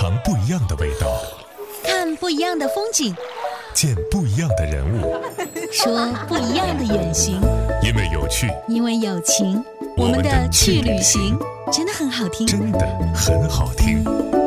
尝不一样的味道， 看不一样的风景， 见不一样的人物， 说不一样的远行。 因为有趣， 因为有情，我们的去旅行真的很好听， 真的很好听。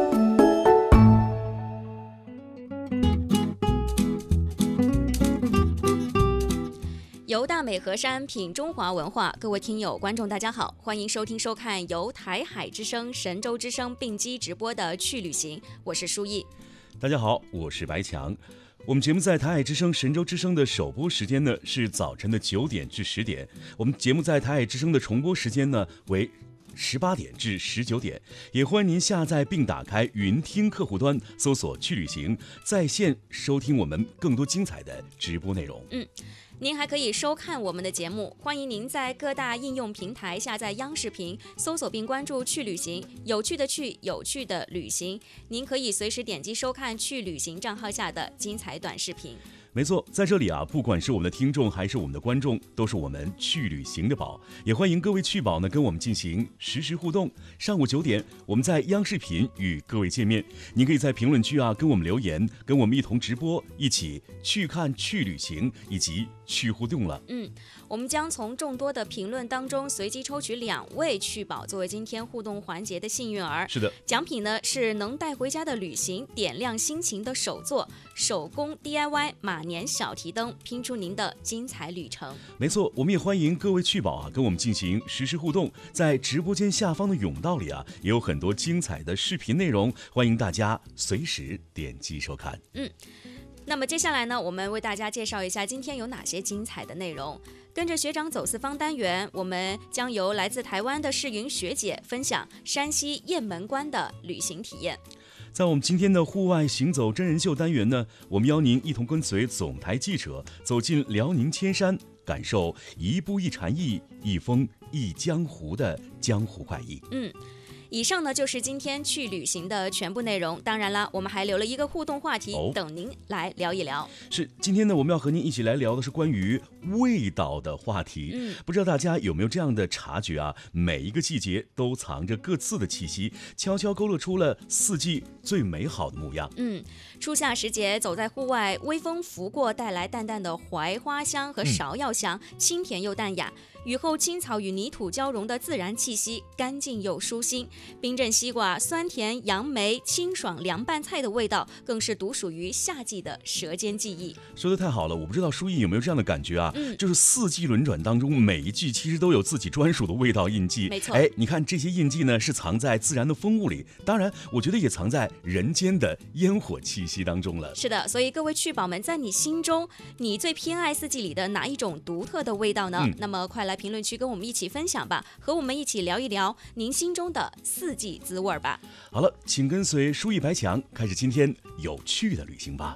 游大美河山，品中华文化。各位听友观众大家好，欢迎收听收看由台海之声、神州之声并机直播的去旅行，我是舒毅。 大家好，我是白强。我们节目在台海之声、神州之声的首播时间呢是早晨的9点至10点，我们节目在台海之声的重播时间呢为18点至19点，也欢迎您下载并打开云听客户端，搜索去旅行，在线收听我们更多精彩的直播内容。 您还可以收看我们的节目，欢迎您在各大应用平台下载央视频，搜索并关注去旅行，有趣的去，有趣的旅行。您可以随时点击收看去旅行账号下的精彩短视频。 没错，在这里啊，不管是我们的听众还是我们的观众，都是我们去旅行的宝，也欢迎各位去宝呢跟我们进行实时互动。上午9点，我们在央视频与各位见面，您可以在评论区啊跟我们留言，跟我们一同直播，一起去看去旅行以及去互动了。 我们将从众多的评论当中随机抽取2位去宝作为今天互动环节的幸运儿。 是的， 奖品呢是能带回家的旅行点亮心情的手作手工 DIY 马年小提灯，拼出您的精彩旅程。 没错，我们也欢迎各位去宝啊跟我们进行实时互动，在直播间下方的甬道里啊也有很多精彩的视频内容，欢迎大家随时点击收看。 那么接下来呢，我们为大家介绍一下今天有哪些精彩的内容。跟着学长走四方单元，我们将由来自台湾的世云学姐分享山西雁门关的旅行体验。 在我们今天的户外行走真人秀单元呢，我们邀您一同跟随总台记者走进辽宁千山，感受一步一禅意，一峰一江湖的江湖快意。 以上呢就是今天去旅行的全部内容。当然啦，我们还留了一个互动话题，等您来聊一聊。 是，今天呢我们要和您一起来聊的是关于味道的话题。不知道大家有没有这样的察觉啊？每一个季节都藏着各自的气息，悄悄勾勒出了四季最美好的模样。 初夏时节，走在户外，微风拂过，带来淡淡的槐花香和芍药香，清甜又淡雅。雨后青草与泥土交融的自然气息，干净又舒心。冰镇西瓜、酸甜杨梅、清爽凉拌菜的味道，更是独属于夏季的舌尖记忆。 说得太好了，我不知道舒毅有没有这样的感觉啊？就是四季轮转当中，每一季其实都有自己专属的味道印记。 没错， 你看这些印记呢，是藏在自然的风物里，当然，我觉得也藏在人间的烟火气息当中了。 是的，所以各位去宝们，在你心中，你最偏爱四季里的哪一种独特的味道呢？那么快来评论区跟我们一起分享吧，和我们一起聊一聊您心中的四季滋味吧。 好了，请跟随舒毅白强开始今天有趣的旅行吧。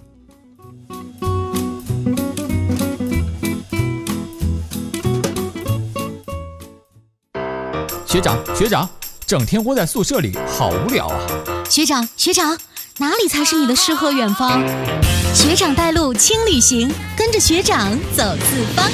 学长，整天窝在宿舍里好无聊啊。 学长，哪里才是你的诗和远方？学长带路轻旅行，跟着学长走四方。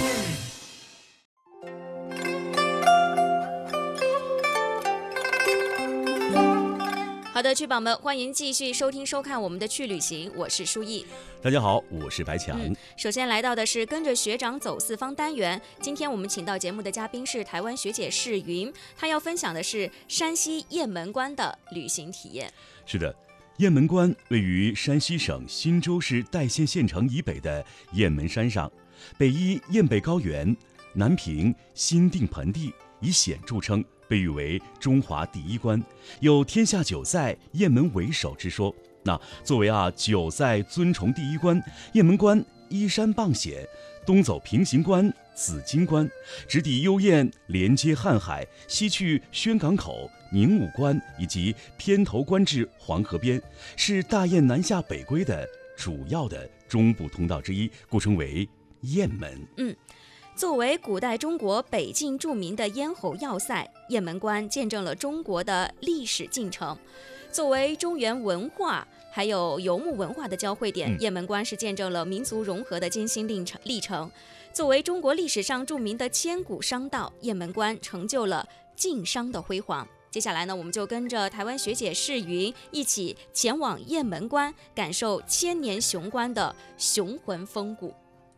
好的，去宝们，欢迎继续收听收看我们的去旅行，我是舒毅。 大家好，我是白强。 首先来到的是跟着学长走四方单元，今天我们请到节目的嘉宾是台湾学姐世云，她要分享的是山西雁门关的旅行体验。 是的，雁门关位于山西省忻州市代县县城以北的雁门山上，北依雁北高原，南平新定盆地，以险著称，被誉为中华第一关，有天下9塞雁门为首之说。那作为9塞尊崇第一关，雁门关依山傍险，东走平型关、紫金关，直抵幽燕，连接瀚海，西去宣港口、宁武关以及偏头关至黄河边，是大雁南下北归的主要的中部通道之一，故称为雁门。 作为古代中国北境著名的咽喉要塞，雁门关见证了中国的历史进程。作为中原文化还有游牧文化的交汇点，雁门关是见证了民族融合的艰辛历程。作为中国历史上著名的千古商道，雁门关成就了晋商的辉煌。 接下来呢，我们就跟着台湾学姐世云一起前往雁门关，感受千年雄关的雄浑风骨。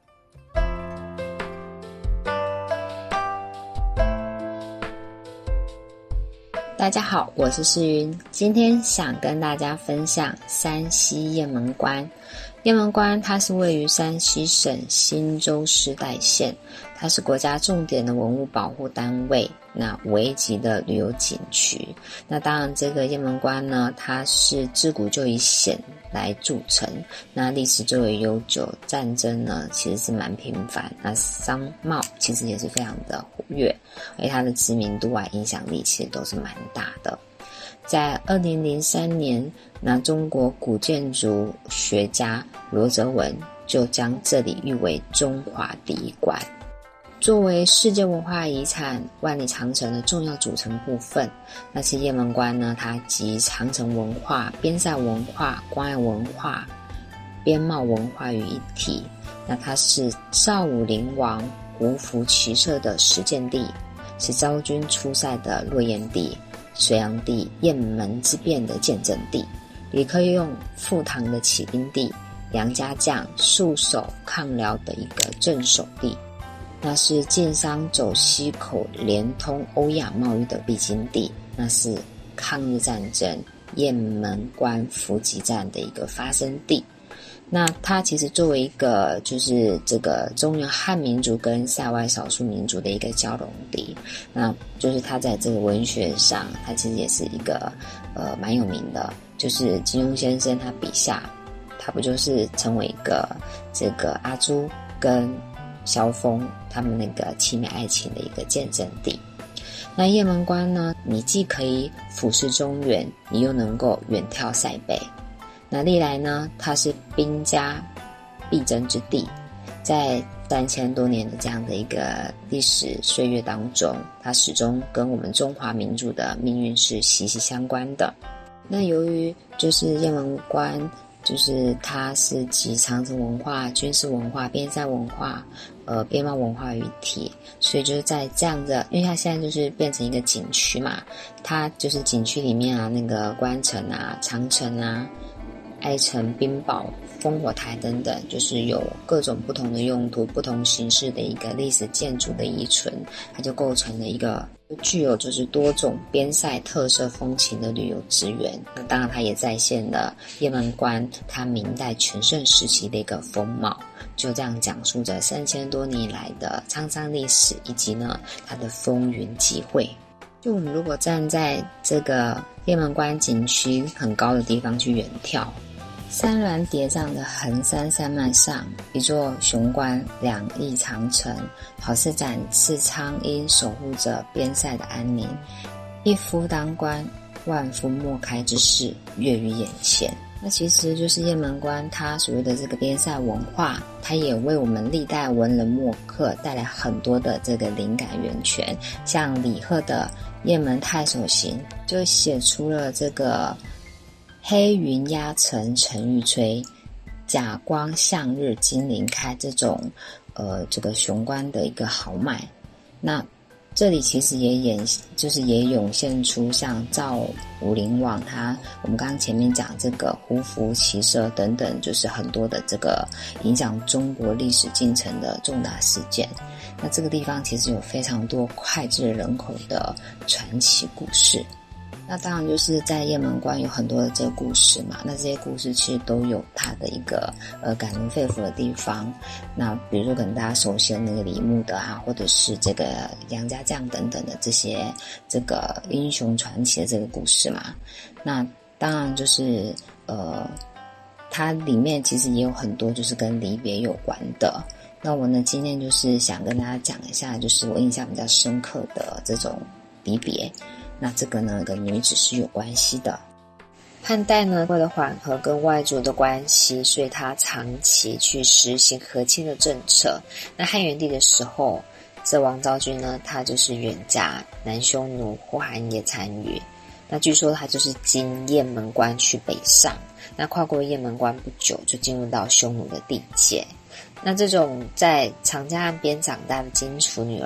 大家好，我是世云，今天想跟大家分享山西雁门关。雁门关它是位于山西省忻州市代县，它是国家重点的文物保护单位，那5A级的旅游景区。那当然这个雁门关呢，它是自古就以险来著称，那历史最为悠久，战争呢其实是蛮频繁，那商贸其实也是非常的活跃，而它的知名度啊影响力其实都是蛮大的。在2003年，那中国古建筑学家罗泽文就将这里誉为中华第一关。作为世界文化遗产万里长城的重要组成部分，那其雁门关呢，它集长城文化、边塞文化、关隘文化、边贸文化于一体。那它是少武陵王胡服骑射的实践地，是昭君出塞的落雁地，隋炀帝雁门之变的见证地，李克用赴唐的起兵地，杨家将戍守抗辽的一个镇守地。那是晋商走西口连通欧亚贸易的必经地，那是抗日战争雁门关伏击战的一个发生地。那它其实作为一个就是这个中原汉民族跟塞外少数民族的一个交融地，那就是它在这个文学上，它其实也是一个蛮有名的，就是金庸先生他笔下，他不就是成为一个这个阿朱跟萧峰他们那个凄美爱情的一个见证地。那雁门关呢，你既可以俯视中原，你又能够远眺塞北。那历来呢，它是兵家必争之地，在3000多年的这样的一个历史岁月当中，它始终跟我们中华民族的命运是息息相关的。那由于就是雁门关，就是它是集长城文化、军事文化、边塞文化、边贸文化于一体，所以就是在这样的，因为它现在就是变成一个景区嘛，它就是景区里面啊，那个关城啊、长城啊、爱城、冰堡、烽火台等等，就是有各种不同的用途、不同形式的一个历史建筑的遗存，它就构成了一个具有就是多种边塞特色风情的旅游资源。那当然它也再现了雁门关它明代全盛时期的一个风貌，就这样讲述着3000多年以来的沧桑历史，以及呢它的风云际会。就我们如果站在这个雁门关景区很高的地方去远眺，山峦叠嶂的横山山脉上，一座雄关2翼长城，好似展翅苍鹰，守护着边塞的安宁。一夫当关，万夫莫开之势跃于眼前。那其实就是雁门关它所谓的这个边塞文化，它也为我们历代文人墨客带来很多的这个灵感源泉。像李贺的《雁门太守行》就写出了这个黑云压城城欲摧，甲光向日金鳞开这种这个雄关的一个豪迈。那这里其实也涌现出像赵武灵王我们刚刚前面讲这个胡服骑射等等，就是很多的这个影响中国历史进程的重大事件。那这个地方其实有非常多脍炙人口的传奇故事。那当然就是在雁门关有很多的这个故事嘛，那这些故事其实都有它的一个感人肺腑的地方。那比如说可能大家熟悉的那个李牧的啊，或者是这个杨家将等等的这些这个英雄传奇的这个故事嘛。那当然就是它里面其实也有很多就是跟离别有关的。那我呢今天就是想跟大家讲一下，就是我印象比较深刻的这种离别。那这个呢跟女子是有关系的。汉代呢为了缓和跟外族的关系，所以他长期去实行和亲的政策。那汉元帝的时候，这王昭君呢他就是远嫁南匈奴呼韩也单于。那据说他就是经雁门关去北上，那跨过雁门关不久就进入到匈奴的地界。那这种在长江岸边长大的荆楚女儿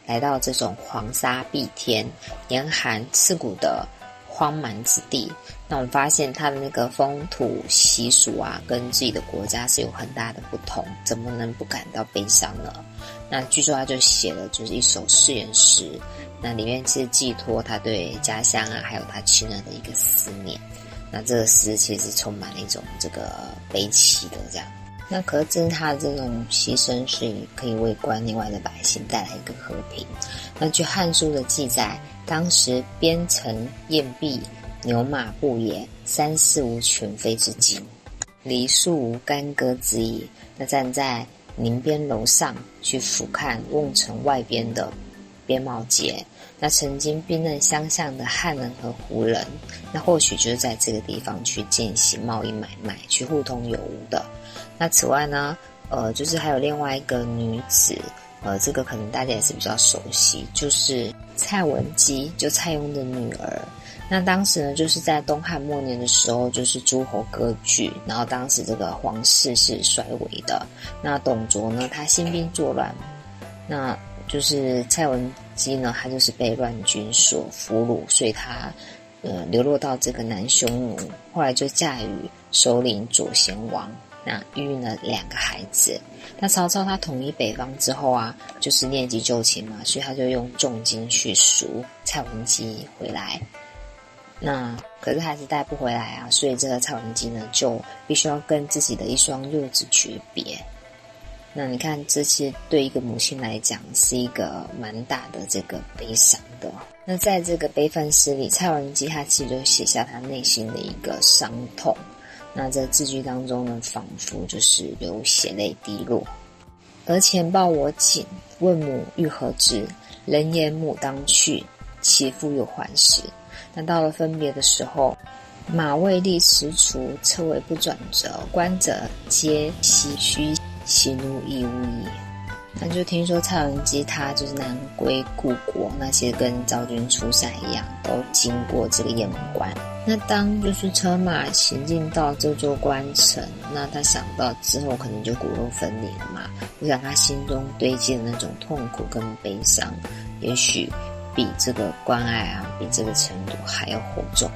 来到这种黄沙蔽天、严寒刺骨的荒蛮之地。那我们发现它的那个风土习俗啊，跟自己的国家是有很大的不同，怎么能不感到悲伤呢？那据说他就写了就是一首誓言诗，那里面其实寄托他对家乡啊，还有他亲人的一个思念。那这个诗其实充满了一种这个悲戚的这样。那可是他的这种牺牲是可以为关内外的百姓带来一个和平。那据《汉书》的记载，当时边城燕壁，牛马不也，三四无犬吠之境，梨树无干戈之意。那站在宁边楼上去俯瞰瓮城外边的边贸街，那曾经兵刃相向的汉人和胡人，那或许就是在这个地方去进行贸易买卖，去互通有无的。那此外呢，就是还有另外一个女子，这个可能大家也是比较熟悉，就是蔡文姬，就蔡邕的女儿。那当时呢，就是在东汉末年的时候，就是诸侯割据，然后当时这个皇室是衰微的。那董卓呢，他兴兵作乱，那就是蔡文姬呢，他就是被乱军所俘虏，所以他流落到这个南匈奴，后来就嫁与首领左贤王，那育了2个孩子。那曹操他统一北方之后啊，就是念及旧情嘛，所以他就用重金去赎蔡文姬回来。那可是还是带不回来啊，所以这个蔡文姬呢，就必须要跟自己的一双幼子诀别。那你看，这其实对一个母亲来讲是一个蛮大的这个悲伤的。那在这个悲愤诗里，蔡文姬她其实就写下她内心的一个伤痛。那在字句当中呢，仿佛就是有血泪滴落。而前报我寝，问母欲何之？人言母当去，其父有还时。那到了分别的时候，马未立迟除，车尾不转折，观者皆唏嘘，喜怒亦无也。那就听说蔡文姬她就是南归故国，那其实跟昭君出塞一样，都经过这个雁门关。那当就是车马行进到这座关城，那他想到之后可能就骨肉分离了嘛，我想他心中堆积的那种痛苦跟悲伤，也许比这个关爱啊，比这个程度还要厚重。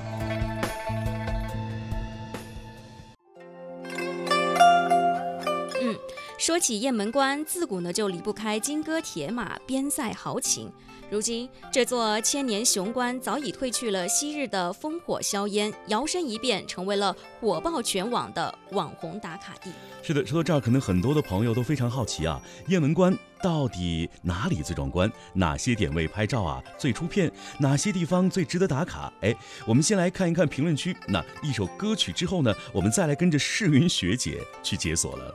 说起雁门关，自古呢就离不开金戈铁马、边塞豪情。如今这座千年雄关早已褪去了昔日的烽火硝烟，摇身一变成为了火爆全网的网红打卡地。 是的，说到这儿，可能很多的朋友都非常好奇啊，雁门关到底哪里最壮观？哪些点位拍照啊最出片？哪些地方最值得打卡？我们先来看一看评论区。那一首歌曲之后呢，我们再来跟着世云学姐去解锁了。